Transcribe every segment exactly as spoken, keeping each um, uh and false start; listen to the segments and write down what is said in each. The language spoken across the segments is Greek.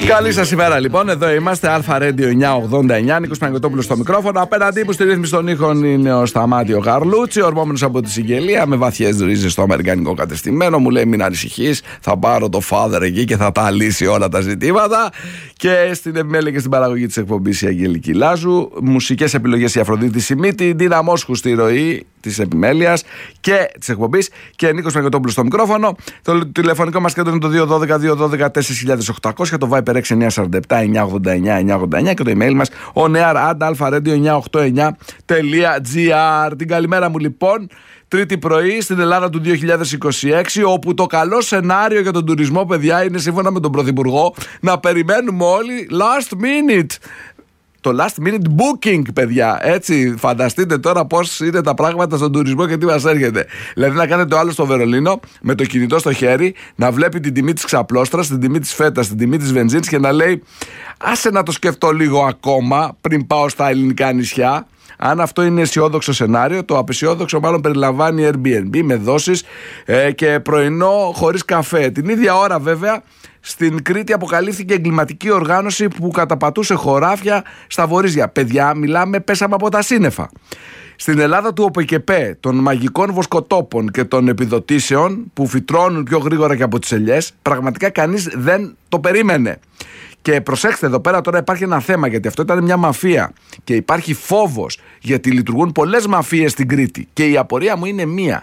Καλή σας ημέρα λοιπόν, εδώ είμαστε Αλφα Radio εννιακόσια ογδόντα εννιά, Νίκος Παναγιωτόπουλος στο μικρόφωνο. Απέναντί μου στη ρύθμιση των ήχων είναι ο Σταμάτη ο Γαρλούτσι, ορμόμενος από τη Συγγελία με βαθιές ρίζες στο αμερικανικό κατεστημένο. Μου λέει μην ανησυχείς, θα πάρω το father εκεί και θα τα λύσει όλα τα ζητήματα. Και στην επιμέλεια και στην παραγωγή της εκπομπής η Αγγελική Λάζου. Μουσικές επιλογές η Αφροδίτη Σιμίτη, Ντίνα Μόσχου στη ροή της επιμέλειας και της εκπομπής και Νίκος Παναγιωτόπουλος στο μικρόφωνο. Το τηλεφωνικό μας κέντρο είναι το δύο ένα δύο δύο ένα δύο τέσσερα οκτώ μηδέν μηδέν, το Viper έξι εννιά τέσσερα επτά εννιά ογδόντα εννιά εννιά ογδόντα εννιά και το email μας on air at alpharadio εννιακόσια ογδόντα εννιά τελεία τζι άρ. Την καλημέρα μου λοιπόν, Τρίτη πρωί στην Ελλάδα του δύο χιλιάδες είκοσι έξι, όπου το καλό σενάριο για τον τουρισμό, παιδιά, είναι σύμφωνα με τον Πρωθυπουργό να περιμένουμε όλοι last minute. Το last minute booking, παιδιά. Έτσι, φανταστείτε τώρα πώς είναι τα πράγματα στον τουρισμό και τι μας έρχεται. Δηλαδή, να κάνετε το άλλο στο Βερολίνο με το κινητό στο χέρι, να βλέπει την τιμή της ξαπλώστρας, την τιμή της φέτας, την τιμή της βενζίνης και να λέει άσε να το σκεφτώ λίγο ακόμα πριν πάω στα ελληνικά νησιά. Αν αυτό είναι αισιόδοξο σενάριο, το απαισιόδοξο μάλλον περιλαμβάνει Airbnb με δόσεις ε, και πρωινό χωρίς καφέ. Την ίδια ώρα, βέβαια, στην Κρήτη αποκαλύφθηκε εγκληματική οργάνωση που καταπατούσε χωράφια στα βορίζια. Παιδιά, μιλάμε, πέσαμε από τα σύννεφα. Στην Ελλάδα του ΟΠΕΚΕΠΕ, των μαγικών βοσκοτόπων και των επιδοτήσεων που φυτρώνουν πιο γρήγορα και από τις ελιές, πραγματικά κανείς δεν το περίμενε. Και προσέξτε, εδώ πέρα τώρα υπάρχει ένα θέμα, γιατί αυτό ήταν μια μαφία και υπάρχει φόβος, γιατί λειτουργούν πολλές μαφίες στην Κρήτη και η απορία μου είναι μία.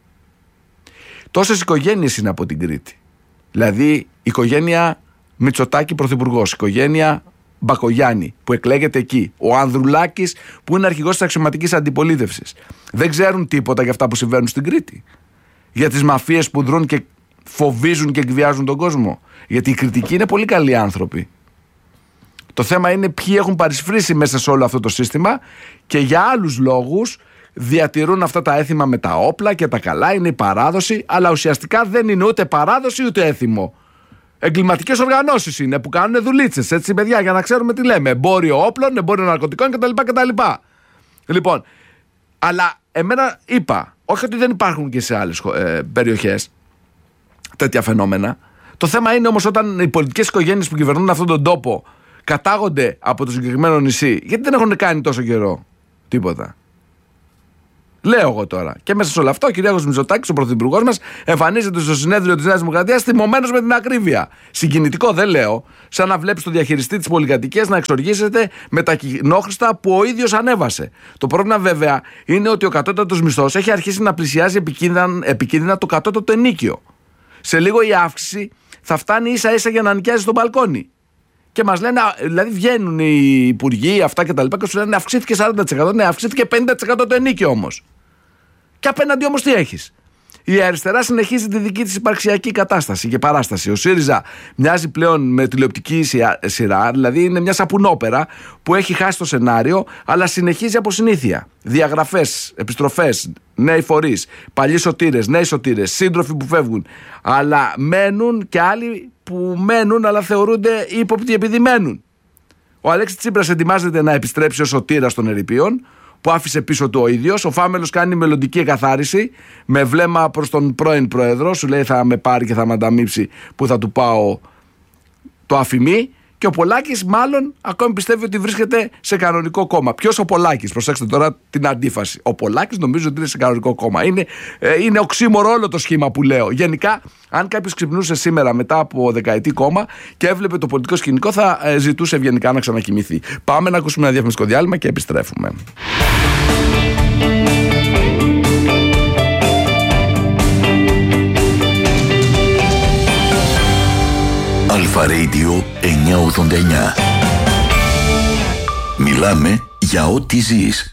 Τόσες οικογένειες είναι από την Κρήτη. Δηλαδή η οικογένεια Μητσοτάκη πρωθυπουργός, η οικογένεια Μπακογιάννη που εκλέγεται εκεί, ο Ανδρουλάκης που είναι αρχηγός της αξιωματικής αντιπολίτευσης. Δεν ξέρουν τίποτα για αυτά που συμβαίνουν στην Κρήτη, για τις μαφίες που δρούν και φοβίζουν και εκβιάζουν τον κόσμο. Γιατί οι Κρητικοί είναι πολύ καλοί άνθρωποι. Το θέμα είναι ποιοι έχουν παρισφρήσει μέσα σε όλο αυτό το σύστημα και για άλλους λόγους διατηρούν αυτά τα έθιμα με τα όπλα και τα καλά, είναι η παράδοση, αλλά ουσιαστικά δεν είναι ούτε παράδοση ούτε έθιμο. Εγκληματικές οργανώσεις είναι που κάνουν δουλίτσες, έτσι παιδιά, για να ξέρουμε τι λέμε. Εμπόριο όπλων, εμπόριο ναρκωτικών κτλ. κτλ. Λοιπόν, αλλά εμένα είπα, όχι ότι δεν υπάρχουν και σε άλλες ε, περιοχές τέτοια φαινόμενα. Το θέμα είναι όμως όταν οι πολιτικές οικογένειες που κυβερνούν αυτόν τον τόπο κατάγονται από το συγκεκριμένο νησί, γιατί δεν έχουν κάνει τόσο καιρό τίποτα. Λέω εγώ τώρα. Και μέσα σε όλο αυτό ο Κυριάκος Μητσοτάκης, ο πρωθυπουργός μας, εμφανίζεται στο συνέδριο της Νέας Δημοκρατίας θυμωμένος με την ακρίβεια. Συγκινητικό δεν λέω. Σαν να βλέπεις τον διαχειριστή της πολυκατοικίας να εξοργίζεται με τα κοινόχρηστα που ο ίδιος ανέβασε. Το πρόβλημα βέβαια είναι ότι ο κατώτατος μισθός έχει αρχίσει να πλησιάζει επικίνδυνα, επικίνδυνα το κατώτατο ενίκιο. Σε λίγο η αύξηση θα φτάνει ίσα ίσα για να νοικιάζει στο μπαλκόνι. Και μας λένε, δηλαδή βγαίνουν οι υπουργοί αυτά και τα λοιπά και σου λένε αυξήθηκε σαράντα τοις εκατό, ναι, αυξήθηκε πενήντα τοις εκατό το ενίκιο όμως. Και απέναντι όμως τι έχεις? Η αριστερά συνεχίζει τη δική της υπαρξιακή κατάσταση και παράσταση. Ο ΣΥΡΙΖΑ μοιάζει πλέον με τηλεοπτική σειρά, δηλαδή είναι μια σαπουνόπερα που έχει χάσει το σενάριο, αλλά συνεχίζει από συνήθεια. Διαγραφές, επιστροφές, νέοι φορείς, παλιοί σωτήρες, νέοι σωτήρες, σύντροφοι που φεύγουν. Αλλά μένουν και άλλοι που μένουν, αλλά θεωρούνται ύποπτοι επειδή μένουν. Ο Αλέξης Τσίπρας ετοιμάζεται να επιστρέψει ως σωτήρας των ερειπίων, που άφησε πίσω του ο ίδιος. Ο Φάμελος κάνει μελλοντική εκαθάριση με βλέμμα προς τον πρώην πρόεδρο. Σου λέει θα με πάρει και θα με ανταμείψει που θα του πάω το αφημί. Και ο Πολάκης μάλλον ακόμη πιστεύει ότι βρίσκεται σε κανονικό κόμμα. Ποιος ο Πολάκης? Προσέξτε τώρα την αντίφαση. Ο Πολάκης νομίζω ότι είναι σε κανονικό κόμμα. Είναι, ε, είναι οξύμορο όλο το σχήμα που λέω. Γενικά, αν κάποιος ξυπνούσε σήμερα μετά από δεκαετή κόμμα και έβλεπε το πολιτικό σκηνικό, θα ε, ζητούσε ευγενικά να ξανακοιμηθεί. Πάμε να ακούσουμε ένα διαφημιστικό διάλειμμα και επιστρέφουμε. Αλφα Radio εννιακόσια ογδόντα εννιά. Μιλάμε για ό,τι ζεις.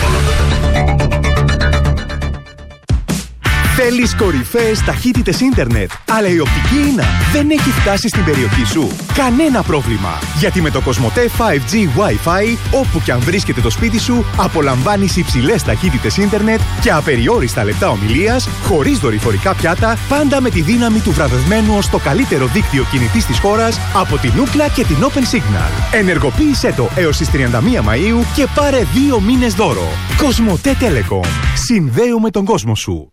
Θέλεις κορυφαίες ταχύτητες ίντερνετ, αλλά η οπτική ίνα δεν έχει φτάσει στην περιοχή σου? Κανένα πρόβλημα, γιατί με το Κοσμοτέ φάιβ τζι Wi-Fi, όπου και αν βρίσκεται το σπίτι σου, απολαμβάνεις υψηλές ταχύτητες ίντερνετ και απεριόριστα λεπτά ομιλίας, χωρίς δορυφορικά πιάτα, πάντα με τη δύναμη του βραβευμένου ως το καλύτερο δίκτυο κινητής της χώρας από την Ookla και την Open Signal. Ενεργοποίησέ το έως τις τριάντα μία Μαΐου και πάρε δύο μήνες δώρο. Κοσμοτέ Telecom. Συνδέουμε τον κόσμο σου.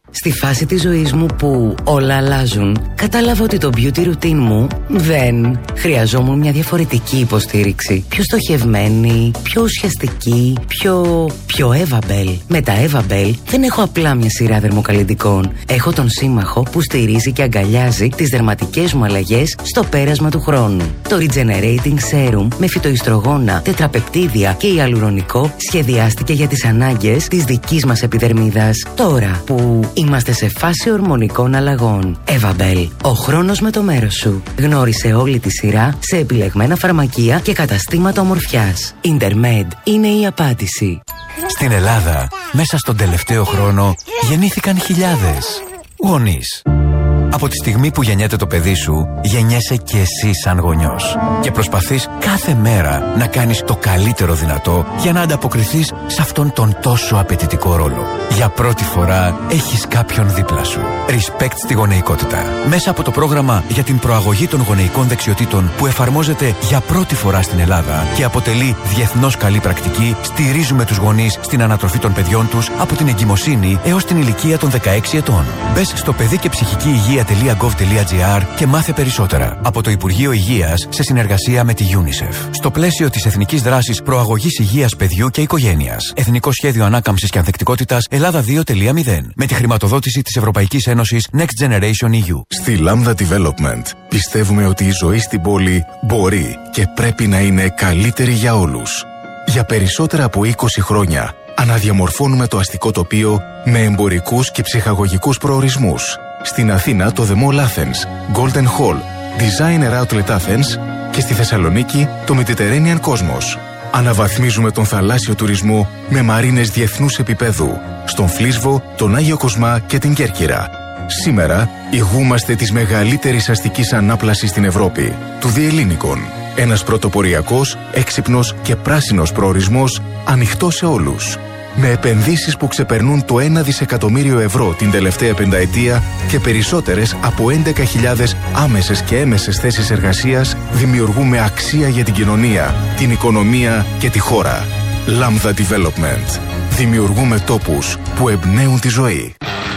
Στη φάση της ζωής μου που όλα αλλάζουν, κατάλαβα ότι το beauty routine μου δεν χρειαζόμουν μια διαφορετική υποστήριξη. Πιο στοχευμένη, πιο ουσιαστική, πιο... πιο Evabel. Με τα Evabel δεν έχω απλά μια σειρά δερμοκαλλυντικών. Έχω τον σύμμαχο που στηρίζει και αγκαλιάζει τις δερματικές μου αλλαγές στο πέρασμα του χρόνου. Το Regenerating Serum με φυτοϊστρογόνα, τετραπεπτίδια και ιαλουρονικό σχεδιάστηκε για τις ανάγκες της δικής μας επιδερμίδας. Τώρα που είμαστε σε φάση ορμονικών αλλαγών. Evabel. Ο χρόνος με το μέρος σου. Γνώρισε όλη τη σειρά σε επιλεγμένα φαρμακεία και καταστήματα ομορφιάς. Intermed είναι η απάντηση. Στην Ελλάδα, μέσα στον τελευταίο χρόνο, γεννήθηκαν χιλιάδες γονείς. Από τη στιγμή που γεννιέται το παιδί σου, γεννιέσαι και εσύ σαν γονιός. Και προσπαθείς κάθε μέρα να κάνεις το καλύτερο δυνατό για να ανταποκριθείς σε αυτόν τον τόσο απαιτητικό ρόλο. Για πρώτη φορά έχεις κάποιον δίπλα σου. Respect στη γονεϊκότητα. Μέσα από το πρόγραμμα για την προαγωγή των γονεϊκών δεξιοτήτων που εφαρμόζεται για πρώτη φορά στην Ελλάδα και αποτελεί διεθνώς καλή πρακτική, στηρίζουμε τους γονείς στην ανατροφή των παιδιών τους από την εγκυμοσύνη έως την ηλικία των δεκαέξι ετών. Μπες στο παιδί και ψυχική υγεία .gov.gr και μάθε περισσότερα. Από το Υπουργείο Υγείας σε συνεργασία με τη UNICEF. Στο πλαίσιο της Εθνικής Δράσης Προαγωγής Υγείας Παιδιού και Οικογένειας. Εθνικό Σχέδιο Ανάκαμψης και Ανθεκτικότητας Ελλάδα δύο κόμμα μηδέν. Με τη χρηματοδότηση της Ευρωπαϊκής Ένωσης Next Generation ι γιου. Στη Lambda Development πιστεύουμε ότι η ζωή στην πόλη μπορεί και πρέπει να είναι καλύτερη για όλους. Για περισσότερα από είκοσι χρόνια αναδιαμορφώνουμε το αστικό τοπίο με εμπορικούς και ψυχαγωγικούς προορισμούς. Στην Αθήνα το The Mall Athens, Golden Hall, Designer Outlet Athens και στη Θεσσαλονίκη το Mediterranean Cosmos. Αναβαθμίζουμε τον θαλάσσιο τουρισμό με μαρίνες διεθνούς επίπεδου στον Φλίσβο, τον Άγιο Κοσμά και την Κέρκυρα. Σήμερα ηγούμαστε της μεγαλύτερης αστικής ανάπλασης στην Ευρώπη, του Διελλήνικων. Ένας πρωτοποριακός, έξυπνος και πράσινος προορισμός ανοιχτός σε όλους. Με επενδύσεις που ξεπερνούν το ένα δισεκατομμύριο ευρώ την τελευταία πενταετία και περισσότερες από έντεκα χιλιάδες άμεσες και έμεσες θέσεις εργασίας, δημιουργούμε αξία για την κοινωνία, την οικονομία και τη χώρα. Lambda Development. Δημιουργούμε τόπους που εμπνέουν τη ζωή.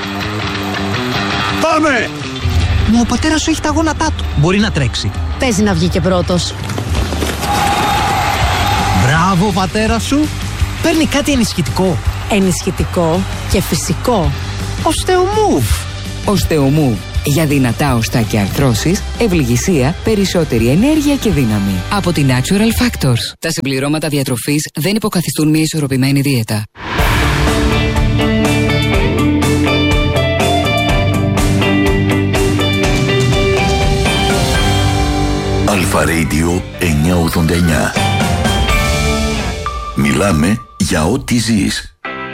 Πάμε! Μα ο πατέρας σου έχει τα γόνατά του. Μπορεί να τρέξει. Παίζει να βγει και πρώτος. Μπράβο, πατέρα σου. Παίρνει κάτι ενισχυτικό. Ενισχυτικό και φυσικό. Οστεομούβ. Οστεομούβ. Για δυνατά οστά και αρθρώσεις, ευληγησία, περισσότερη ενέργεια και δύναμη. Από την Natural Factors. Τα συμπληρώματα διατροφής δεν υποκαθιστούν μια ισορροπημένη δίαιτα. Αλφα Radio εννιακόσια ογδόντα εννιά. Μιλάμε για ό,τι ζεις.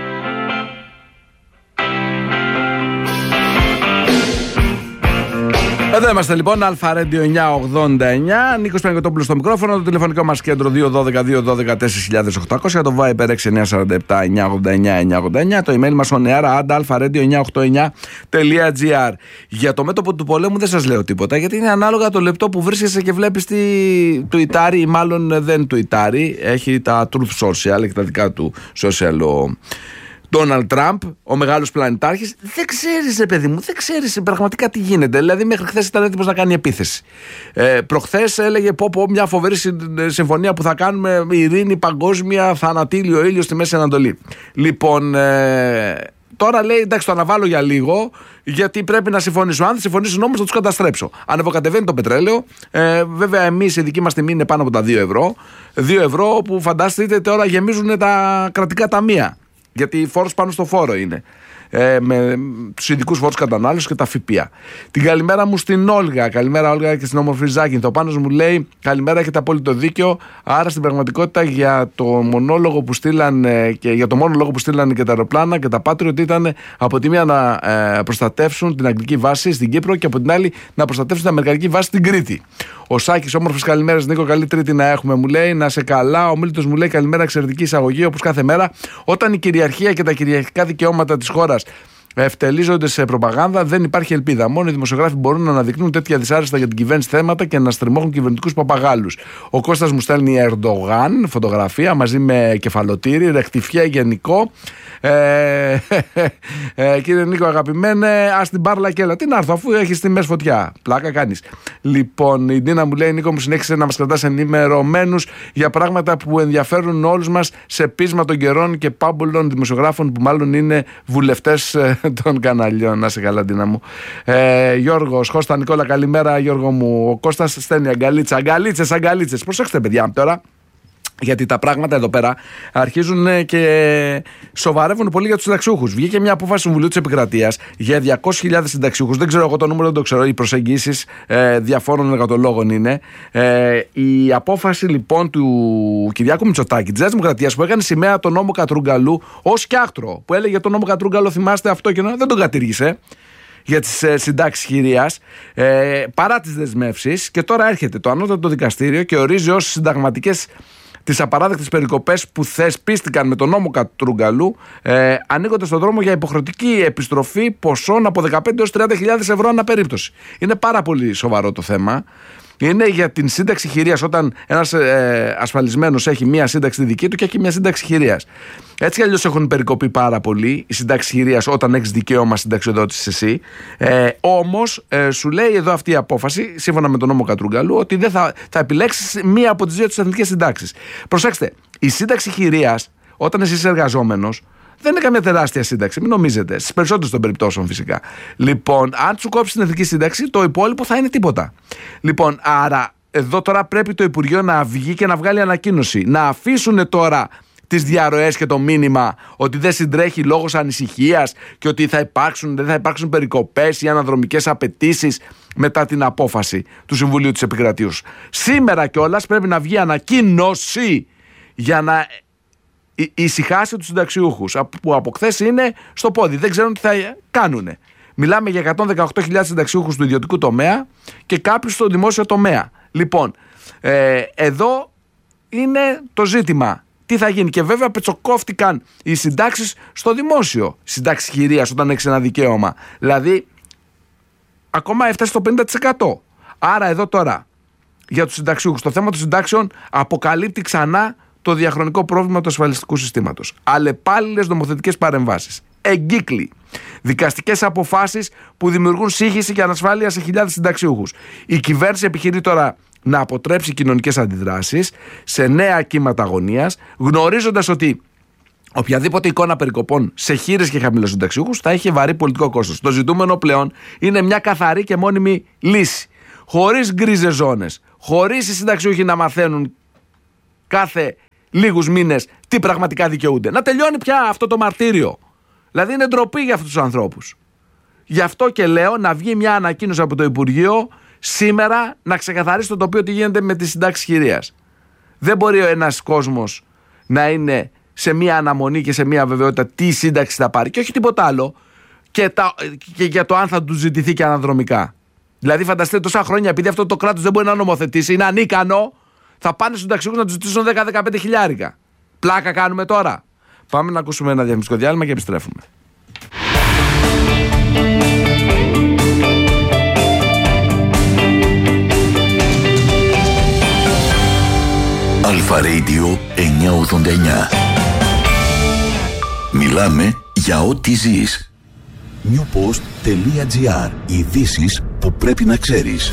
Εδώ είμαστε λοιπόν, Αλφα Radio εννιακόσια ογδόντα εννιά. Νίκος Παναγιωτόπουλος στο μικρόφωνο, το τηλεφωνικό μας κέντρο δύο ένα δύο δύο ένα δύο τέσσερα οκτώ μηδέν μηδέν, το Viber έξι εννιά τέσσερα επτά εννιακόσια ογδόντα εννιά εννιακόσια ογδόντα εννιά, το email μας oneair at alpha radio εννιακόσια ογδόντα εννιά τελεία gr. Για το μέτωπο του πολέμου δεν σας λέω τίποτα, γιατί είναι ανάλογα το λεπτό που βρίσκεσαι και βλέπεις τη τουιτάρει, ή μάλλον δεν τουιτάρει. Έχει τα Truth Social, έχει τα δικά του social ο Ντόναλντ Τραμπ, ο μεγάλος πλανητάρχης. Δεν ξέρεις, ρε παιδί μου, δεν ξέρεις πραγματικά τι γίνεται. Δηλαδή, μέχρι χθες ήταν έτοιμος να κάνει επίθεση. Ε, προχθές έλεγε: Πω, πω, μια φοβερή συμφωνία που θα κάνουμε, ειρήνη παγκόσμια, θα ανατείλει ο ήλιος στη Μέση Ανατολή. Λοιπόν, ε, τώρα λέει: Εντάξει, το αναβάλω για λίγο, γιατί πρέπει να συμφωνήσω. Αν δεν συμφωνήσουν όμως, θα τους καταστρέψω. Ανεβοκατεβαίνει το πετρέλαιο. Ε, βέβαια, εμείς η δική μας τιμή είναι πάνω από τα δύο ευρώ. δύο ευρώ που φανταστείτε τώρα γεμίζουν τα κρατικά ταμεία. Γιατί φόρος πάνω στο φόρο είναι. Ε, με τους ειδικούς φόρους κατανάλωσης και τα ΦΠΑ. Την καλημέρα μου στην Όλγα. Καλημέρα, Όλγα, και στην όμορφη Ζάκη. Το Πάνος μου λέει: Καλημέρα, έχετε απόλυτο δίκιο. Άρα, στην πραγματικότητα, για το μονόλογο που στείλανε και για το μόνο λόγο που στείλανε και τα αεροπλάνα και τα Patriot ήταν από τη μία να ε, προστατεύσουν την αγγλική βάση στην Κύπρο και από την άλλη να προστατεύσουν την αμερικανική βάση στην Κρήτη. Ο Σάκης, όμορφες καλημέρες, Νίκο. Καλή Τρίτη να έχουμε, μου λέει. Να σε καλά. Ο Μίλτος μου λέει: Καλημέρα, εξαιρετική εισαγωγή όπως κάθε μέρα. Όταν η κυριαρχία και τα κυριαρχικά δικαιώματα της χώρας ευτελίζονται σε προπαγάνδα, δεν υπάρχει ελπίδα. Μόνο οι δημοσιογράφοι μπορούν να αναδεικνύουν τέτοια δυσάρεστα για την κυβέρνηση θέματα και να στριμώχουν κυβερνητικούς παπαγάλους. Ο Κώστας μου στέλνει Ερντογάν, φωτογραφία μαζί με κεφαλοτήρι, ρεκτιφιέ γενικό. Ε, ε, κύριε Νίκο, αγαπημένε, ας την πάρλα και έλα. Τι να έρθω, αφού έχεις τιμές φωτιά. Πλάκα κάνεις. Λοιπόν, η Ντίνα μου λέει: Νίκο, μου συνέχισε να μας κρατάς ενημερωμένους για πράγματα που ενδιαφέρουν όλους μας σε πείσμα των καιρών και πάμπολων δημοσιογράφων που μάλλον είναι βουλευτές των καναλιών. Να είσαι καλά, Ντίνα μου. Ε, Γιώργος, Κώστα Νικόλα, καλημέρα, Γιώργο μου. Ο Κώστας στέλνει αγκαλίτσα. Αγκαλίτσες, αγκαλίτσες. Προσέξτε, παιδιά, τώρα. Γιατί τα πράγματα εδώ πέρα αρχίζουν και σοβαρεύουν πολύ για τους συνταξιούχους. Βγήκε μια απόφαση του Συμβουλίου της Επικρατείας για διακόσιες χιλιάδες συνταξιούχους. Δεν ξέρω εγώ το νούμερο, δεν το ξέρω. Οι προσεγγίσεις ε, διαφόρων εργατολόγων είναι. Ε, η απόφαση λοιπόν του Κυριάκου Μητσοτάκη, της Νέας Δημοκρατίας, που έκανε σημαία τον νόμο Κατρούγκαλου ως σκιάχτρο. Που έλεγε τον νόμο Κατρούγκαλο, θυμάστε αυτό και δεν τον κατήργησε. Για τις ε, συντάξεις χειρίας, ε, παρά τις δεσμεύσεις. Και τώρα έρχεται το Ανώτατο Δικαστήριο και ορίζει ως συνταγματικές τις απαράδεκτες περικοπές που θεσπίστηκαν με τον νόμο Κατρούγκαλου, ε, ανοίγοντας τον δρόμο για υποχρεωτική επιστροφή ποσών από δεκαπέντε έως τριάντα χιλιάδες ευρώ ανά περίπτωση. Είναι πάρα πολύ σοβαρό το θέμα. Είναι για την σύνταξη χειρίας, όταν ένας ε, ασφαλισμένος έχει μία σύνταξη δική του και έχει μία σύνταξη χειρίας. Έτσι κι αλλιώς έχουν περικοπεί πάρα πολύ οι συντάξεις χειρίας όταν έχεις δικαίωμα συνταξιοδότησης εσύ. Ε, όμως ε, σου λέει εδώ αυτή η απόφαση, σύμφωνα με τον νόμο Κατρούγκαλου, ότι δεν θα, θα επιλέξεις μία από τις δύο τις εθνικές συντάξεις. Προσέξτε, η σύνταξη χειρίας, όταν εσύ είσαι εργαζόμενος, δεν είναι καμία τεράστια σύνταξη, μην νομίζετε. Στις περισσότερες των περιπτώσεων φυσικά. Λοιπόν, αν σου κόψει την εθνική σύνταξη, το υπόλοιπο θα είναι τίποτα. Λοιπόν, άρα εδώ τώρα πρέπει το Υπουργείο να βγει και να βγάλει ανακοίνωση. Να αφήσουν τώρα τις διαρροές και το μήνυμα ότι δεν συντρέχει λόγος ανησυχίας και ότι θα υπάρξουν, δεν θα υπάρξουν περικοπές ή αναδρομικές απαιτήσεις μετά την απόφαση του Συμβουλίου της Επικρατείας. Σήμερα κιόλας πρέπει να βγει ανακοίνωση για να ησυχάσει τους συνταξιούχους που από χθες είναι στο πόδι. Δεν ξέρουν τι θα κάνουν. Μιλάμε για εκατόν δεκαοκτώ χιλιάδες συνταξιούχους του ιδιωτικού τομέα και κάποιους στο δημόσιο τομέα. Λοιπόν, ε, εδώ είναι το ζήτημα. Τι θα γίνει? Και βέβαια πετσοκόφτηκαν οι συντάξεις στο δημόσιο. Συντάξεις χειρίας όταν έχεις ένα δικαίωμα. Δηλαδή, ακόμα έφτασε στο πενήντα τοις εκατό. Άρα εδώ τώρα, για τους συνταξιούχους, το θέμα των συντάξεων αποκαλύπτει ξανά το διαχρονικό πρόβλημα του ασφαλιστικού συστήματος. Αλλεπάλληλες νομοθετικές παρεμβάσεις. Εγκύκλοι. Δικαστικές αποφάσεις που δημιουργούν σύγχυση και ανασφάλεια σε χιλιάδες συνταξιούχους. Η κυβέρνηση επιχειρεί τώρα να αποτρέψει κοινωνικές αντιδράσεις σε νέα κύματα αγωνίας, γνωρίζοντας ότι οποιαδήποτε εικόνα περικοπών σε χείρες και χαμηλοσυνταξιούχους θα έχει βαρύ πολιτικό κόστος. Το ζητούμενο πλέον είναι μια καθαρή και μόνιμη λύση. Χωρίς γκρίζες ζώνες, χωρίς οι συνταξιούχοι να μαθαίνουν κάθε λίγους μήνες τι πραγματικά δικαιούνται. Να τελειώνει πια αυτό το μαρτύριο. Δηλαδή είναι ντροπή για αυτούς τους ανθρώπους. Γι' αυτό και λέω να βγει μια ανακοίνωση από το Υπουργείο σήμερα να ξεκαθαρίσει το τοπίο τι γίνεται με τις συντάξεις χειρίας. Δεν μπορεί ένας κόσμος να είναι σε μια αναμονή και σε μια βεβαιότητα τι σύνταξη θα πάρει και όχι τίποτα άλλο και, τα, και για το αν θα του ζητηθεί και αναδρομικά. Δηλαδή φανταστείτε τόσα χρόνια, επειδή αυτό το κράτος δεν μπορεί να νομοθετήσει, είναι ανίκανο, θα πάνε στους συνταξιούχους να τους ζητήσουν δέκα με δεκαπέντε χιλιάρικα. Πλάκα κάνουμε τώρα? Πάμε να ακούσουμε ένα διαφημιστικό διάλειμμα και επιστρέφουμε. Αλφα Radio εννιακόσια ογδόντα εννιά. Μιλάμε για ό,τι ζεις. newpost.gr. Ειδήσεις που πρέπει να ξέρεις.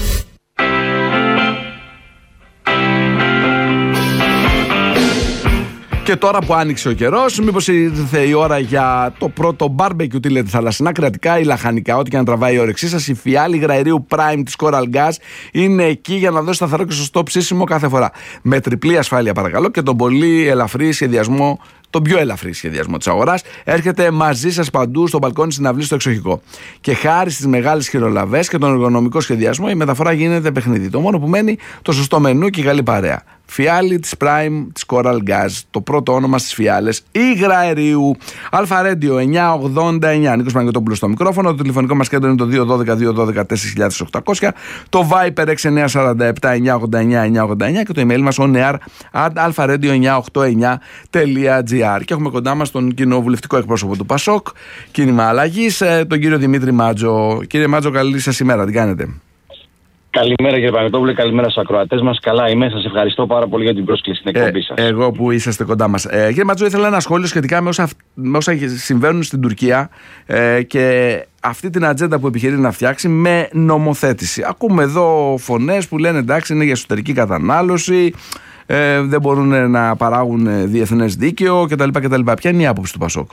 Και τώρα που άνοιξε ο καιρός, μήπως ήρθε η ώρα για το πρώτο μπάρμπεκιου, τι λέτε, θαλασσινά, κρατικά ή λαχανικά, ό,τι και να τραβάει η όρεξή σας. Η φιάλη γραερίου Prime της Coral Gas είναι εκεί για να δώσει σταθερό και σωστό ψήσιμο κάθε φορά. Με τριπλή ασφάλεια παρακαλώ και τον πολύ ελαφρύ σχεδιασμό, τον πιο ελαφρύ σχεδιασμό της αγοράς. Έρχεται μαζί σας παντού, στο μπαλκόνι, στην αυλή, στο εξοχικό. Και χάρη στις μεγάλες χειρολαβές και τον εργονομικό σχεδιασμό, η μεταφορά γίνεται παιχνίδι. Το μόνο που μένει, το σωστό μενού και η καλή παρέα. Φιάλη της Prime της Coral Gas, το πρώτο όνομα στις φιάλες υγραερίου. Αλφα Radio εννιακόσια ογδόντα εννιά. Νίκος Παναγιωτόπουλος στο μικρόφωνο. Το τηλεφωνικό μας κέντρο είναι το δύο ένα δύο δύο ένα δύο τέσσερα χιλιάδες οκτακόσια. Το Viper έξι εννιά τέσσερα επτά εννιακόσια ογδόντα εννιά εννιακόσια ογδόντα εννιά και το email μας oneair at alfaradio εννιακόσια ογδόντα εννιά τελεία gr. τζι άρ. Και έχουμε κοντά μας τον κοινοβουλευτικό εκπρόσωπο του ΠΑΣΟΚ, κίνημα αλλαγής, τον κύριο Δημήτρη Μάτζο. Κύριε Μάτζο, καλή σας ημέρα, τι κάνετε? Καλημέρα κύριε Πανετόπουλε, καλημέρα στους ακροατές μας. Καλά είμαι, σας ευχαριστώ πάρα πολύ για την πρόσκληση στην εκπομπή σας. Ε, εγώ που είσαστε κοντά μας. Ε, κύριε Μάτζο, ήθελα ένα σχόλιο σχετικά με όσα, με όσα συμβαίνουν στην Τουρκία ε, και αυτή την ατζέντα που επιχειρεί να φτιάξει με νομοθέτηση. Ακούμε εδώ φωνές που λένε εντάξει, είναι για εσωτερική κατανάλωση, ε, δεν μπορούν να παράγουν διεθνές δίκαιο κτλ. κτλ. Ποια είναι η άποψη του ΠΑΣΟΚ?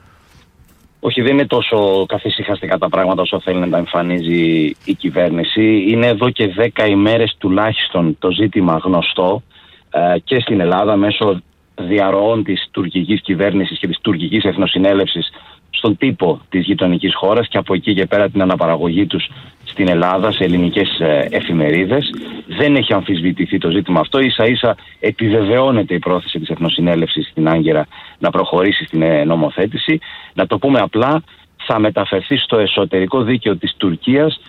Όχι, δεν είναι τόσο καθησυχαστικά τα πράγματα όσο θέλει να τα εμφανίζει η κυβέρνηση. Είναι εδώ και δέκα ημέρες τουλάχιστον το ζήτημα γνωστό ε, και στην Ελλάδα μέσω διαρροών της τουρκικής κυβέρνησης και της τουρκικής εθνοσυνέλευσης στον τύπο της γειτονικής χώρας και από εκεί και πέρα την αναπαραγωγή τους στην Ελλάδα σε ελληνικές ε, εφημερίδες. Δεν έχει αμφισβητηθεί το ζήτημα αυτό. Ίσα ίσα επιβεβαιώνεται η πρόθεση της εθνοσυνέλευσης στην Άγκυρα να προχωρήσει στην ε, νομοθέτηση. Να το πούμε απλά, θα μεταφερθεί στο εσωτερικό δίκαιο της Τουρκίας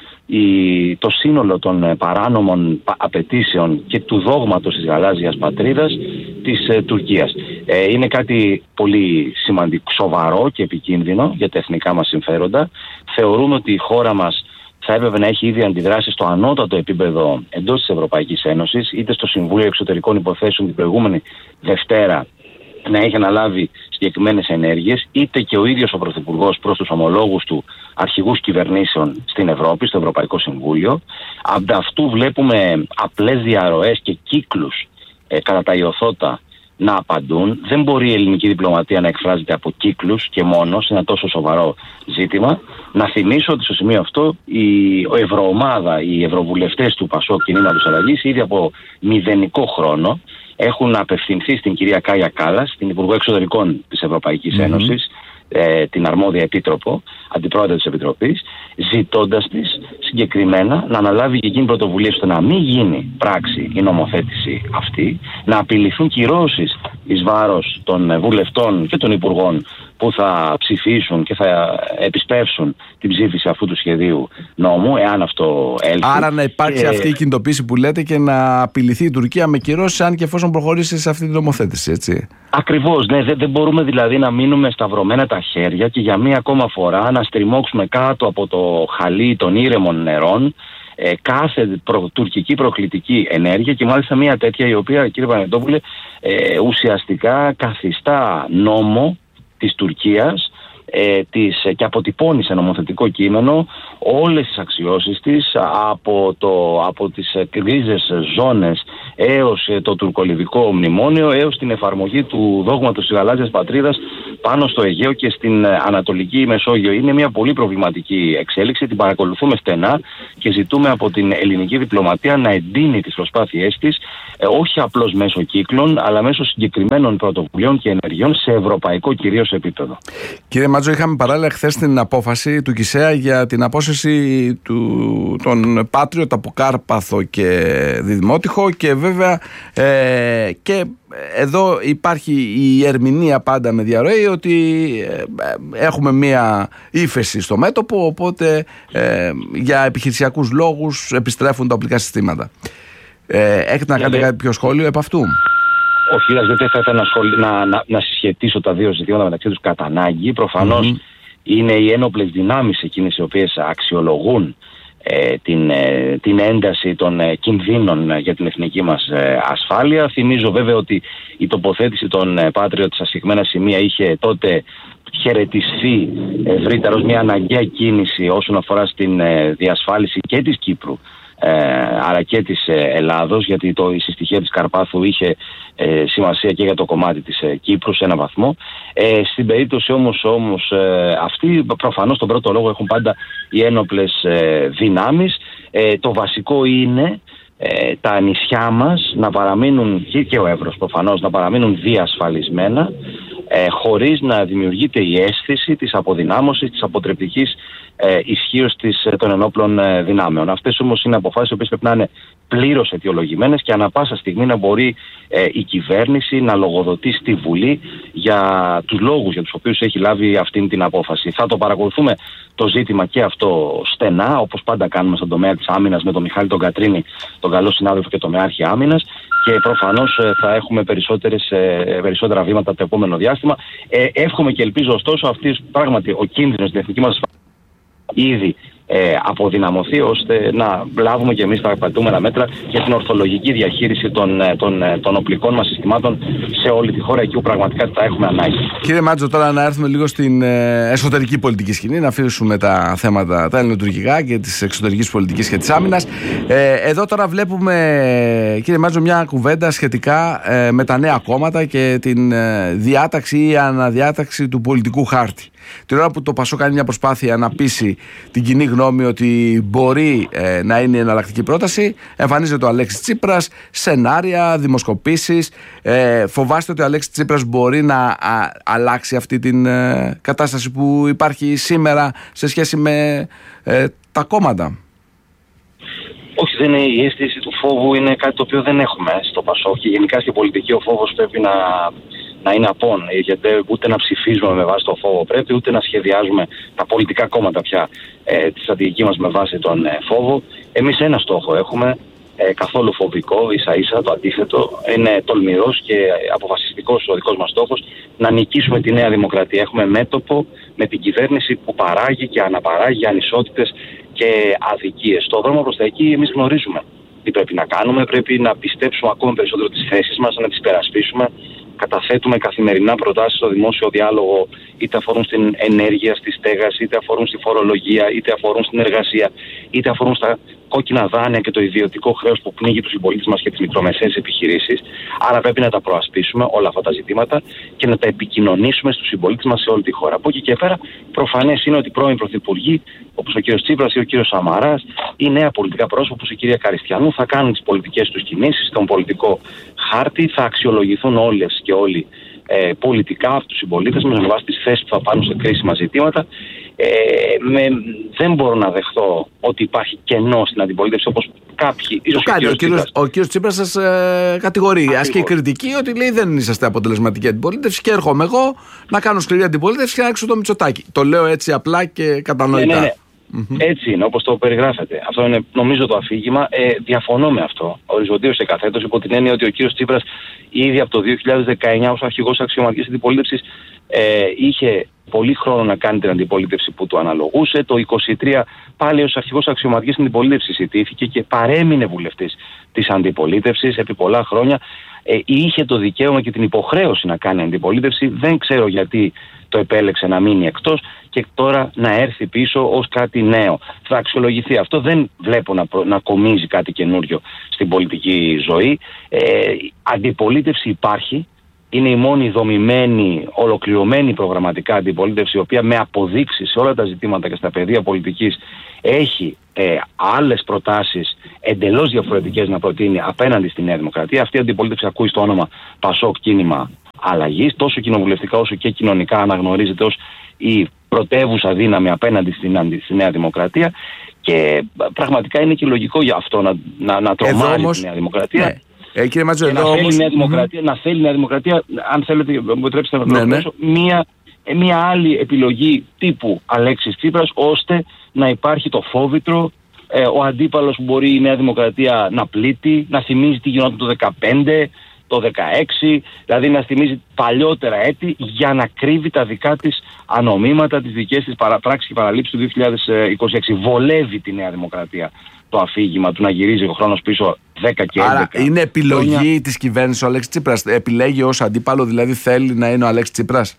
η, το σύνολο των παράνομων απαιτήσεων και του δόγματος της γαλάζιας πατρίδας της ε, Τουρκίας. Ε, είναι κάτι πολύ σημαντικό, σοβαρό και επικίνδυνο για τα εθνικά μας συμφέροντα. Θεωρούμε ότι η χώρα μας θα έπρεπε να έχει ήδη αντιδράσει στο ανώτατο επίπεδο εντός της Ευρωπαϊκής Ένωσης, είτε στο Συμβούλιο Εξωτερικών Υποθέσεων την προηγούμενη Δευτέρα να έχει αναλάβει συγκεκριμένες ενέργειες, είτε και ο ίδιος ο Πρωθυπουργός προς τους ομολόγους του αρχηγούς κυβερνήσεων στην Ευρώπη, στο Ευρωπαϊκό Συμβούλιο. Ανταυτού βλέπουμε απλές διαρροές και κύκλους ε, κατά τα ιωθώτα να απαντούν. Δεν μπορεί η ελληνική διπλωματία να εκφράζεται από κύκλους και μόνο σε ένα τόσο σοβαρό ζήτημα. Να θυμίσω ότι στο σημείο αυτό η Ευρωομάδα, οι ευρωβουλευτές του ΠΑΣΟΚ Κινήματος Αλλαγής ήδη από μηδενικό χρόνο έχουν απευθυνθεί στην κυρία Κάγια Κάλλας, την Υπουργό Εξωτερικών της Ευρωπαϊκής mm-hmm. Ένωσης, ε, την αρμόδια επίτροπο, αντιπρόεδρο της Επιτροπής, ζητώντας της συγκεκριμένα να αναλάβει και εκείνη πρωτοβουλία ώστε να μην γίνει πράξη η νομοθέτηση αυτή, να απειληθούν κυρώσεις εις βάρος των βουλευτών και των υπουργών που θα ψηφίσουν και θα επισπεύσουν την ψήφιση αυτού του σχεδίου νόμου, εάν αυτό έλθει. Άρα να υπάρξει και αυτή η κινητοποίηση που λέτε και να απειληθεί η Τουρκία με κυρώσεις αν και εφόσον προχωρήσει σε αυτή την νομοθέτηση, έτσι. Ακριβώς, ναι. Δεν, δεν μπορούμε δηλαδή να μείνουμε σταυρωμένα τα χέρια και για μία ακόμα φορά να στριμώξουμε κάτω από το χαλί των ήρεμων νερών ε, κάθε προ, τουρκική προκλητική ενέργεια και μάλιστα μία τέτοια η οποία, κύριε Πανετόπουλε, ε, ουσιαστικά καθιστά νόμο της Τουρκίας ε, της, και αποτυπώνει σε νομοθετικό κείμενο όλες τις αξιώσεις της από, το, από τις γκρίζες ζώνες έως το τουρκολιβικό μνημόνιο έως την εφαρμογή του δόγματος της γαλάζιας πατρίδας πάνω στο Αιγαίο και στην Ανατολική Μεσόγειο. Είναι μια πολύ προβληματική εξέλιξη, την παρακολουθούμε στενά και ζητούμε από την ελληνική διπλωματία να εντείνει τις προσπάθειές της ε, όχι απλώς μέσω κύκλων αλλά μέσω συγκεκριμένων πρωτοβουλίων και ενεργειών σε ευρωπαϊκό κυρίως επίπεδο. Κύριε Μάτζο, είχαμε παράλληλα χθες την απόφαση του ΚΙΣΕΑ για την απόσυρση του, των Πάτριωτ από Κάρπαθο και Διδημότυχο και βέβαια ε, και εδώ υπάρχει η ερμηνεία πάντα με διαρροή ότι ε, έχουμε μία ύφεση στο μέτωπο, οπότε ε, για επιχειρησιακούς λόγους επιστρέφουν τα οπλικά συστήματα. Ε, έχετε να κάνετε κάτι πιο σχόλιο επ' αυτού? Όχι, δεν θα ήθελα να, σχολ... να, να, να συσχετίσω τα δύο ζητήματα μεταξύ τους κατά ανάγκη. Προφανώς mm-hmm. είναι οι ένοπλες δυνάμεις εκείνες οι οποίες αξιολογούν ε, την, ε, την ένταση των ε, κινδύνων για την εθνική μας ε, ασφάλεια. Θυμίζω βέβαια ότι η τοποθέτηση των ε, Patriot σε συγκεκριμένα σημεία είχε τότε χαιρετιστεί ευρύτερα ως μια αναγκαία κίνηση όσον αφορά στην ε, διασφάλιση και της Κύπρου Ε, αλλά και της ε, Ελλάδος, γιατί το, η συστοιχία της Καρπάθου είχε ε, σημασία και για το κομμάτι της ε, Κύπρου σε έναν βαθμό. Ε, στην περίπτωση όμως, όμως ε, αυτή, προφανώς τον πρώτο λόγο έχουν πάντα οι ένοπλες ε, δυνάμεις. Ε, το βασικό είναι ε, τα νησιά μας να παραμείνουν, και ο Εύρος προφανώς, να παραμείνουν διασφαλισμένα, ε, χωρίς να δημιουργείται η αίσθηση της αποδυνάμωσης, της αποτρεπτικής ε, ισχύως της, των ενόπλων ε, δυνάμεων. Αυτές όμως είναι αποφάσεις που πρέπει να είναι πλήρως αιτιολογημένες και ανά πάσα στιγμή να μπορεί ε, η κυβέρνηση να λογοδοτεί στη Βουλή για τους λόγους για τους οποίους έχει λάβει αυτή την απόφαση. Θα το παρακολουθούμε το ζήτημα και αυτό στενά, όπως πάντα κάνουμε στον τομέα της άμυνας με τον Μιχάλη τον Κατρίνη, τον καλό συνάδελφο και τον Μεάρχη Άμυνας, και προφανώς θα έχουμε περισσότερες, περισσότερα βήματα το επόμενο διάστημα. Ε, εύχομαι και ελπίζω ωστόσο αυτής πράγματι ο κίνδυνος στην εθνική μας ήδη ε, αποδυναμωθεί, ώστε να λάβουμε και εμείς τα απαιτούμενα μέτρα για την ορθολογική διαχείριση των, των, των οπλικών μας συστημάτων σε όλη τη χώρα, εκεί που πραγματικά τα έχουμε ανάγκη. Κύριε Μάτζο, τώρα να έρθουμε λίγο στην εσωτερική πολιτική σκηνή, να αφήσουμε τα θέματα τα ελληνοτουρκικά και της εξωτερικής πολιτικής και της άμυνας. Ε, εδώ τώρα βλέπουμε, κύριε Μάτζο, μια κουβέντα σχετικά ε, με τα νέα κόμματα και την ε, διάταξη ή αναδιάταξη του πολιτικού χάρτη. Την ώρα που το Πασόκ κάνει μια προσπάθεια να πείσει την κοινή γνώμη ότι μπορεί ε, να είναι η εναλλακτική πρόταση, εμφανίζεται ο Αλέξης Τσίπρας, σενάρια, δημοσκοπήσεις. Ε, φοβάστε ότι ο Αλέξης Τσίπρας μπορεί να α, αλλάξει αυτή την ε, κατάσταση που υπάρχει σήμερα σε σχέση με ε, τα κόμματα? Όχι, δεν είναι, η αίσθηση του φόβου είναι κάτι το οποίο δεν έχουμε στο Πασόκ, και γενικά στην πολιτική ο φόβος πρέπει να... να είναι απόν, γιατί ούτε να ψηφίζουμε με βάση το φόβο πρέπει, ούτε να σχεδιάζουμε τα πολιτικά κόμματα πια ε, τη στρατηγική μας με βάση τον ε, φόβο. Εμείς ένα στόχο έχουμε, ε, καθόλου φοβικό, ίσα ίσα το αντίθετο, είναι τολμηρός και αποφασιστικός ο δικός μας στόχος, να νικήσουμε τη Νέα Δημοκρατία. Έχουμε μέτωπο με την κυβέρνηση που παράγει και αναπαράγει ανισότητες και αδικίες. Στο δρόμο προς τα εκεί εμείς γνωρίζουμε τι πρέπει να κάνουμε, πρέπει να πιστέψουμε ακόμα περισσότερο τις θέσεις μας, να τις υπερασπίσουμε. Καταθέτουμε καθημερινά προτάσεις στο δημόσιο διάλογο, είτε αφορούν στην ενέργεια, στη στέγαση, είτε αφορούν στη φορολογία, είτε αφορούν στην εργασία, είτε αφορούν στα κόκκινα δάνεια και το ιδιωτικό χρέος που πνίγει τους συμπολίτες μας και τις μικρομεσαίες επιχειρήσεις. Άρα πρέπει να τα προασπίσουμε όλα αυτά τα ζητήματα και να τα επικοινωνήσουμε στους συμπολίτες μας σε όλη τη χώρα. Από εκεί και πέρα, προφανές είναι ότι πρώην πρωθυπουργοί, όπως ο κύριος Τσίπρας ή ο κύριος Σαμαράς, ή νέα πολιτικά πρόσωπα όπως η κυρία Καριστιανού, θα κάνουν τις πολιτικές τους κινήσεις, τον πολιτικό χάρτη, θα αξιολογηθούν όλες και όλοι ε, πολιτικά από τους συμπολίτες μας με βάση τις θέσεις που θα πάρουν σε κρίσιμα ζητήματα. Ε, με, δεν μπορώ να δεχθώ ότι υπάρχει κενό στην αντιπολίτευση όπως κάποιοι. Ίσως το κάνει, ο, κύριος, ο κύριος Τσίπρας σας ε, κατηγορεί, ασκεί κριτική ότι λέει δεν είσαστε αποτελεσματική αντιπολίτευση και έρχομαι εγώ να κάνω σκληρή αντιπολίτευση και να έξω το Μητσοτάκη. Το λέω έτσι απλά και κατανοητά. Ναι, ναι, ναι. Mm-hmm. Έτσι είναι, όπως το περιγράφετε. Αυτό είναι νομίζω το αφήγημα. Ε, διαφωνώ με αυτό. Οριζοντίως και καθέτος, υπό την έννοια ότι ο κύριος Τσίπρας ήδη από το δύο χιλιάδες δεκαεννιά ως αρχηγός αξιωματικής αντιπολίτευσης ε, είχε πολύ χρόνο να κάνει την αντιπολίτευση που του αναλογούσε. Το είκοσι τρία πάλι ως αρχηγός αξιωματικής αντιπολίτευσης ιτήθηκε και παρέμεινε βουλευτής της αντιπολίτευσης επί πολλά χρόνια. Ε, είχε το δικαίωμα και την υποχρέωση να κάνει αντιπολίτευση. Δεν ξέρω γιατί το επέλεξε να μείνει εκτός και τώρα να έρθει πίσω ως κάτι νέο. Θα αξιολογηθεί αυτό. Δεν βλέπω να, προ... να κομίζει κάτι καινούριο στην πολιτική ζωή. Ε, αντιπολίτευση υπάρχει. Είναι η μόνη δομημένη, ολοκληρωμένη προγραμματικά αντιπολίτευση, η οποία με αποδείξει σε όλα τα ζητήματα και στα πεδία πολιτικής έχει ε, άλλες προτάσεις εντελώς διαφορετικές να προτείνει απέναντι στη Νέα Δημοκρατία. Αυτή η αντιπολίτευση ακούει στο όνομα Πασόκ Κίνημα Αλλαγής, τόσο κοινοβουλευτικά όσο και κοινωνικά αναγνωρίζεται ως η πρωτεύουσα δύναμη απέναντι στην, στη Νέα Δημοκρατία, και πραγματικά είναι και λογικό για αυτό να, να, να τρομάρει τη Νέα Δημοκρατία. Ναι. Ε, κύριε Μάτζο, εδώ, να, θέλει όμως... Νέα Δημοκρατία, mm-hmm. να θέλει η Νέα Δημοκρατία, αν θέλετε, μου επιτρέψετε να προχωρήσω, ναι, ναι. μία, μία άλλη επιλογή τύπου Αλέξης Τσίπρας, ώστε να υπάρχει το φόβητρο, ε, ο αντίπαλος που μπορεί η Νέα Δημοκρατία να πλήττει, να θυμίζει τι γινόταν το δεκαπέντε, το δεκαέξι, δηλαδή να θυμίζει παλιότερα έτη για να κρύβει τα δικά της ανομήματα, τις δικές της παραπράξεις και παραλήψεις του δύο χιλιάδες είκοσι έξι. Βολεύει τη Νέα Δημοκρατία το αφήγημα του να γυρίζει ο χρόνος πίσω δέκα και έντεκα. Άρα είναι επιλογή χρόνια... της κυβέρνησης ο Αλέξης Τσίπρας. Επιλέγει ως αντίπαλο, δηλαδή θέλει να είναι ο Αλέξης Τσίπρας.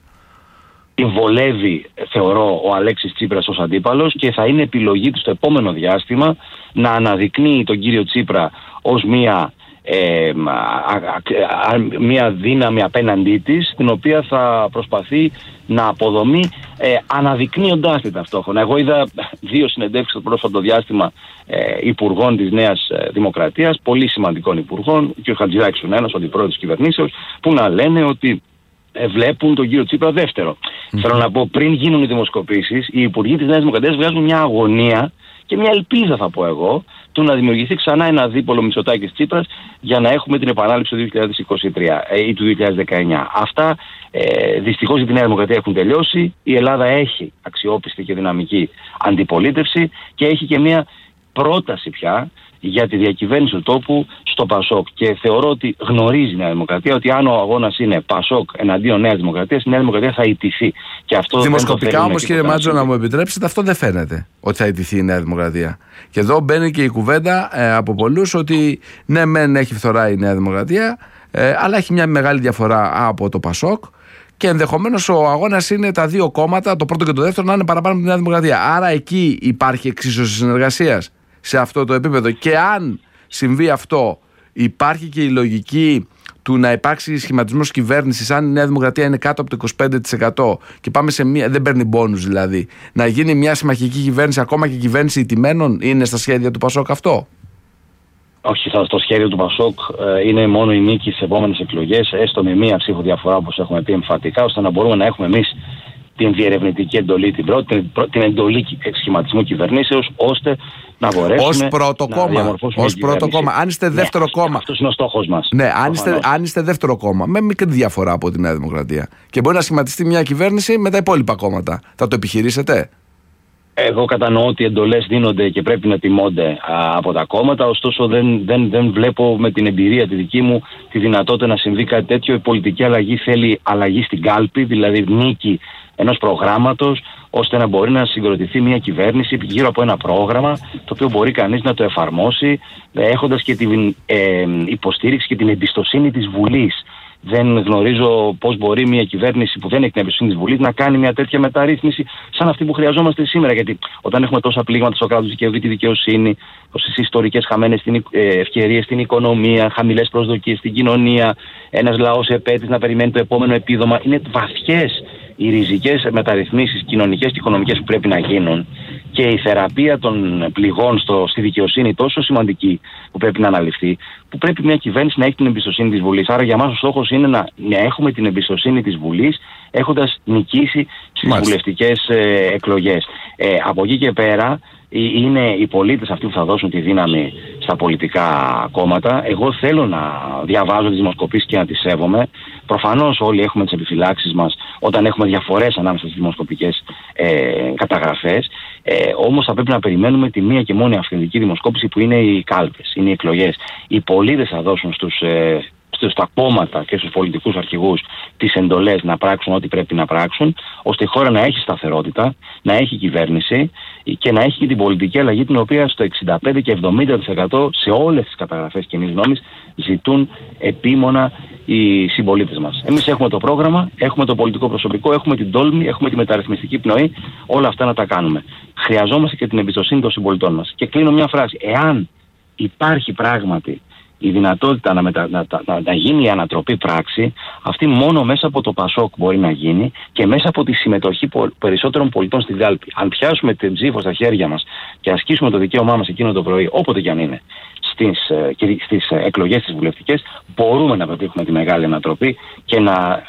Την βολεύει, θεωρώ, ο Αλέξης Τσίπρας ως αντίπαλος, και θα είναι επιλογή του στο επόμενο διάστημα να αναδεικνύει τον κύριο Τσίπρα ως μία, ε, α, α, α, μία δύναμη απέναντί της, την οποία θα προσπαθεί να αποδομεί, ε, αναδεικνύοντάς την ταυτόχρονα. Εγώ είδα δύο συνεντεύξεις το πρόσφατο διάστημα ε, υπουργών της Νέας Δημοκρατίας, πολύ σημαντικών υπουργών, ο κ. Χατζηδάκης ο ένας, ο αντιπρόεδρος της κυβερνήσεως, που να λένε ότι ε, βλέπουν τον κύριο Τσίπρα δεύτερο. Mm-hmm. Θέλω να πω, πριν γίνουν οι δημοσκοπήσεις, οι υπουργοί της Νέας Δημοκρατίας βγάζουν μια αγωνία και μια ελπίδα, θα πω εγώ, του να δημιουργηθεί ξανά ένα δίπολο Μητσοτάκης Τσίπρας για να έχουμε την επανάληψη του δύο χιλιάδες είκοσι τρία ε, ή του δύο χιλιάδες δεκαεννιά. Αυτά ε, δυστυχώς για τη Νέα Δημοκρατία έχουν τελειώσει. Η Ελλάδα έχει αξιόπιστη και δυναμική αντιπολίτευση και έχει και μια πρόταση πια για τη διακυβέρνηση του τόπου στο Πασόκ. Και θεωρώ ότι γνωρίζει η Νέα Δημοκρατία ότι αν ο αγώνας είναι Πασόκ εναντίον Νέας Δημοκρατίας, η Νέα Δημοκρατία θα ιτηθεί. Και αυτό δημοσκοπικά όμως, κύριε Μάτζο, να μου επιτρέψετε, αυτό δεν φαίνεται ότι θα ιτηθεί η Νέα Δημοκρατία. Και εδώ μπαίνει και η κουβέντα ε, από πολλούς ότι ναι, μεν έχει φθορά η Νέα Δημοκρατία, ε, αλλά έχει μια μεγάλη διαφορά από το Πασόκ. Και ενδεχομένως ο αγώνας είναι τα δύο κόμματα, το πρώτο και το δεύτερο, να είναι παραπάνω από τη Νέα Δημοκρατία. Άρα εκεί υπάρχει εξίσωση συνεργασίας σε αυτό το επίπεδο. Και αν συμβεί αυτό, υπάρχει και η λογική του να υπάρξει σχηματισμός κυβέρνησης, αν η Νέα Δημοκρατία είναι κάτω από το είκοσι πέντε τοις εκατό και πάμε σε μία, δεν παίρνει μπόνους δηλαδή, να γίνει μια συμμαχική κυβέρνηση, ακόμα και κυβέρνηση ηττημένων, είναι στα σχέδια του Πασόκ αυτό? Όχι, στο σχέδιο του Πασόκ ε, είναι μόνο η νίκη στις επόμενες εκλογές, έστω με μία ψήφο διαφορά όπως έχουμε πει εμφατικά, ώστε να μπορούμε να έχουμε εμείς την διερευνητική εντολή, την πρώτη, την, την εντολή σχηματισμού κυβερνήσεως, ώστε να μπορέσουμε ως πρώτο να κόμμα, διαμορφώσουμε ως πρώτο κόμμα. Αν είστε δεύτερο ναι, κόμμα. αυτός είναι ο στόχος μας. Ναι, αν είστε, αν είστε δεύτερο κόμμα, με μικρή διαφορά από τη Νέα Δημοκρατία. Και μπορεί να σχηματιστεί μια κυβέρνηση με τα υπόλοιπα κόμματα. Θα το επιχειρήσετε? Εγώ κατανοώ ότι οι εντολές δίνονται και πρέπει να τιμώνται α, από τα κόμματα, ωστόσο δεν, δεν, δεν βλέπω με την εμπειρία τη δική μου τη δυνατότητα να συμβεί κάτι τέτοιο. Η πολιτική αλλαγή θέλει αλλαγή στην κάλπη, δηλαδή νίκη ενός προγράμματος, ώστε να μπορεί να συγκροτηθεί μια κυβέρνηση γύρω από ένα πρόγραμμα το οποίο μπορεί κανείς να το εφαρμόσει έχοντας και την ε, υποστήριξη και την εμπιστοσύνη της Βουλής. Δεν γνωρίζω πώς μπορεί μια κυβέρνηση που δεν έχει την εμπιστοσύνη της Βουλής να κάνει μια τέτοια μεταρρύθμιση σαν αυτή που χρειαζόμαστε σήμερα. Γιατί όταν έχουμε τόσα πλήγματα στο κράτος δικαίου, τη δικαιοσύνη, τόσες ιστορικές χαμένες ευκαιρίες στην οικονομία, χαμηλές προσδοκίες στην κοινωνία, ένας λαός επέτης να περιμένει το επόμενο επίδομα, είναι βαθιές οι ριζικές μεταρρυθμίσεις κοινωνικές και οικονομικές που πρέπει να γίνουν. Και η θεραπεία των πληγών στο, στη δικαιοσύνη τόσο σημαντική που πρέπει να αναλυφθεί, που πρέπει μια κυβέρνηση να έχει την εμπιστοσύνη της Βουλής. Άρα για μας ο στόχος είναι να, να έχουμε την εμπιστοσύνη της Βουλής έχοντας νικήσει στις Μάλιστα. βουλευτικές ε, εκλογές. Ε, από εκεί και πέρα είναι οι πολίτες αυτοί που θα δώσουν τη δύναμη στα πολιτικά κόμματα. Εγώ θέλω να διαβάζω τις δημοσκοπήσεις και να τις σέβομαι. Προφανώς όλοι έχουμε τις επιφυλάξεις μας όταν έχουμε διαφορές ανάμεσα στις δημοσκοπικές ε, καταγραφές. Ε, όμως θα πρέπει να περιμένουμε τη μία και μόνη αυθεντική δημοσκόπηση που είναι οι κάλπες, είναι οι εκλογές. Οι πολίτες θα δώσουν στους, ε, στα κόμματα και στους πολιτικούς αρχηγούς τις εντολές να πράξουν ό,τι πρέπει να πράξουν, ώστε η χώρα να έχει σταθερότητα, να έχει κυβέρνηση και να έχει και την πολιτική αλλαγή, την οποία στο εξήντα πέντε και εβδομήντα τοις εκατό σε όλες τις καταγραφές κοινής γνώμης ζητούν επίμονα οι συμπολίτες μας. Εμείς έχουμε το πρόγραμμα, έχουμε το πολιτικό προσωπικό, έχουμε την τόλμη, έχουμε τη μεταρρυθμιστική πνοή, όλα αυτά να τα κάνουμε. Χρειαζόμαστε και την εμπιστοσύνη των συμπολιτών μας. Και κλείνω μια φράση. Εάν υπάρχει πράγματι η δυνατότητα να, μετα... να, να, να γίνει η ανατροπή πράξη, αυτή μόνο μέσα από το Πασόκ μπορεί να γίνει και μέσα από τη συμμετοχή περισσότερων πολιτών στην κάλπη. Αν πιάσουμε την ψήφο στα χέρια μας και ασκήσουμε το δικαίωμά μας εκείνο το πρωί, όποτε και αν είναι, στις, στις εκλογές τις βουλευτικές, μπορούμε να πετύχουμε τη μεγάλη ανατροπή και να